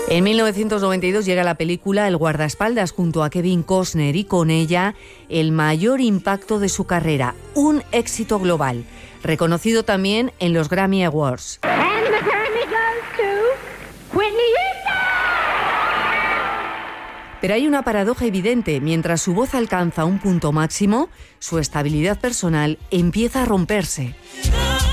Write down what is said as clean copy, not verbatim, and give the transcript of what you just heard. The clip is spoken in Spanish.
En 1992 llega la película El guardaespaldas junto a Kevin Costner y con ella el mayor impacto de su carrera, un éxito global, reconocido también en los Grammy Awards. Pero hay una paradoja evidente: mientras su voz alcanza un punto máximo, su estabilidad personal empieza a romperse.